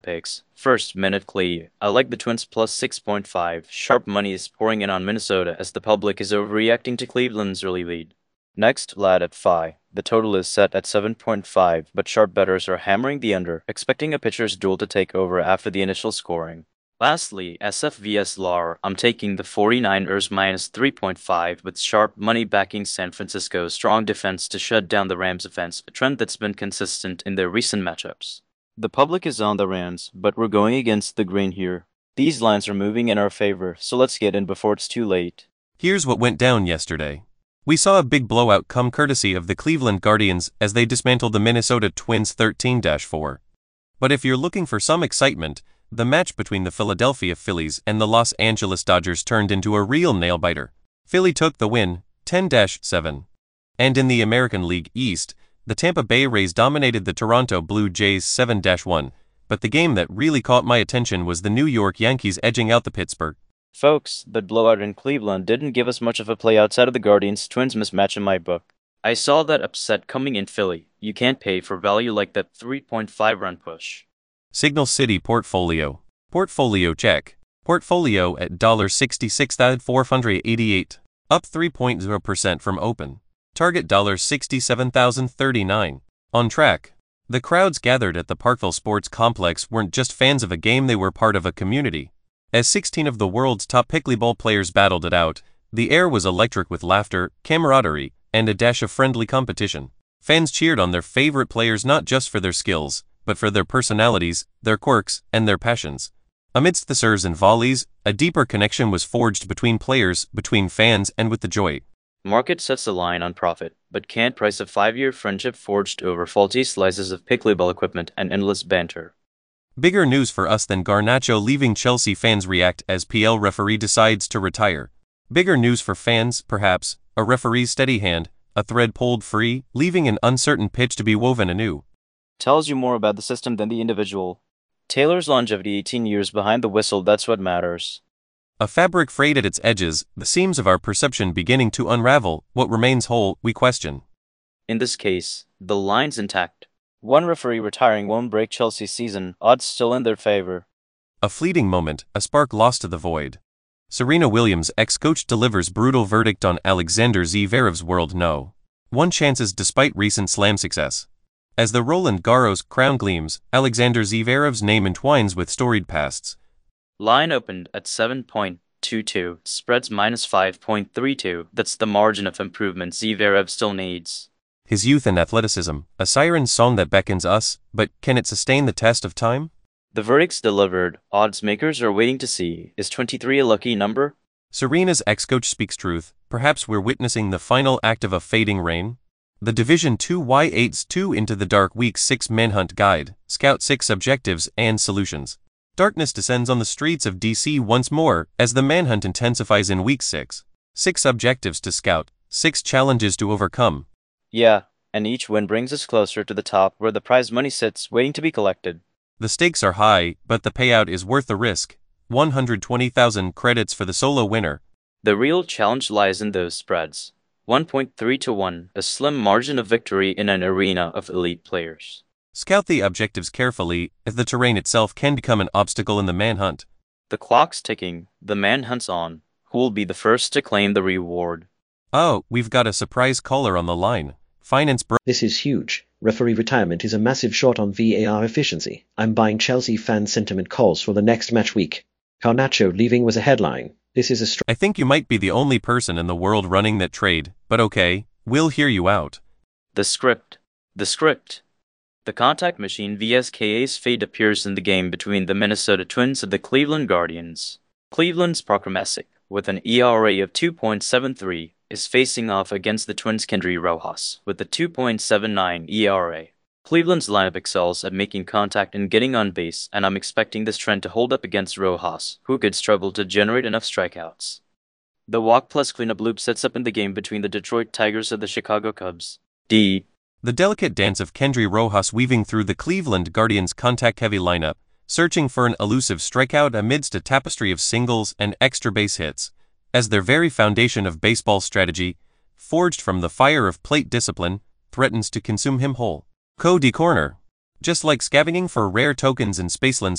Picks. First, Minute Clee. I like the Twins plus 6.5. Sharp money is pouring in on Minnesota as the public is overreacting to Cleveland's early lead. Next, Lad at Phi. The total is set at 7.5, but sharp bettors are hammering the under, expecting a pitcher's duel to take over after the initial scoring. Lastly, SF vs LAR. I'm taking the 49ers minus 3.5 with sharp money backing San Francisco's strong defense to shut down the Rams' offense, a trend that's been consistent in their recent matchups. The public is on the Rams, but we're going against the grain here. These lines are moving in our favor, so let's get in before it's too late. Here's what went down yesterday. We saw a big blowout come courtesy of the Cleveland Guardians as they dismantled the Minnesota Twins 13-4. But if you're looking for some excitement, the match between the Philadelphia Phillies and the Los Angeles Dodgers turned into a real nail-biter. Philly took the win, 10-7. And in the American League East, the Tampa Bay Rays dominated the Toronto Blue Jays 7-1, but the game that really caught my attention was the New York Yankees edging out the Pittsburgh. Folks, that blowout in Cleveland didn't give us much of a play outside of the Guardians-Twins mismatch in my book. I saw that upset coming in Philly. You can't pay for value like that 3.5 run push. Signal City Portfolio. Portfolio check. Portfolio at $66,488, up 3.0% from open. Target $67,039. On track. The crowds gathered at the Parkville Sports Complex weren't just fans of a game, they were part of a community. As 16 of the world's top pickleball players battled it out, the air was electric with laughter, camaraderie, and a dash of friendly competition. Fans cheered on their favorite players not just for their skills, but for their personalities, their quirks, and their passions. Amidst the serves and volleys, a deeper connection was forged between players, between fans, and with the joy. Market sets the line on profit, but can't price a 5-year friendship forged over faulty slices of pickleball equipment and endless banter. Bigger news for us than Garnacho leaving Chelsea. Fans react as PL referee decides to retire. Bigger news for fans, perhaps, a referee's steady hand, a thread pulled free, leaving an uncertain pitch to be woven anew. Tells you more about the system than the individual. Taylor's longevity, 18 years behind the whistle, that's what matters. A fabric frayed at its edges, the seams of our perception beginning to unravel. What remains whole, we question. In this case, the line's intact. One referee retiring won't break Chelsea's season, odds still in their favor. A fleeting moment, a spark lost to the void. Serena Williams' ex-coach delivers brutal verdict on Alexander Zverev's World No. 1 chances despite recent slam success. As the Roland Garros crown gleams, Alexander Zverev's name entwines with storied pasts. Line opened at 7.22, spreads minus 5.32, that's the margin of improvement Zverev still needs. His youth and athleticism, a siren song that beckons us, but can it sustain the test of time? The verdict's delivered, odds makers are waiting to see. Is 23 a lucky number? Serena's ex-coach speaks truth. Perhaps we're witnessing the final act of a fading reign. The Division II Y8's 2 Into the Dark Week 6 Manhunt Guide, Scout 6 Objectives and Solutions. Darkness descends on the streets of DC once more as the manhunt intensifies in Week 6. 6 objectives to scout, 6 challenges to overcome. Yeah, and each win brings us closer to the top where the prize money sits, waiting to be collected. The stakes are high, but the payout is worth the risk. 120,000 credits for the solo winner. The real challenge lies in those spreads. 1.3 to 1, a slim margin of victory in an arena of elite players. Scout the objectives carefully, as the terrain itself can become an obstacle in the manhunt. The clock's ticking, the manhunt's on. Who will be the first to claim the reward? Oh, we've got a surprise caller on the line. Finance bro. This is huge. Referee retirement is a massive shot on VAR efficiency. I'm buying Chelsea fan sentiment calls for the next match week. Garnacho leaving was a headline. This is a I think you might be the only person in the world running that trade, but okay, we'll hear you out. The script. The script. The contact machine VSKA's fate appears in the game between the Minnesota Twins and the Cleveland Guardians. Cleveland's Procromesic, with an ERA of 2.73, is facing off against the Twins' Kendry Rojas, with a 2.79 ERA. Cleveland's lineup excels at making contact and getting on base, and I'm expecting this trend to hold up against Rojas, who could struggle to generate enough strikeouts. The walk plus cleanup loop sets up in the game between the Detroit Tigers and the Chicago Cubs. The delicate dance of Kendry Rojas weaving through the Cleveland Guardians' contact-heavy lineup, searching for an elusive strikeout amidst a tapestry of singles and extra base hits, as their very foundation of baseball strategy, forged from the fire of plate discipline, threatens to consume him whole. Cody Corner. Just like scavenging for rare tokens in Spaceland's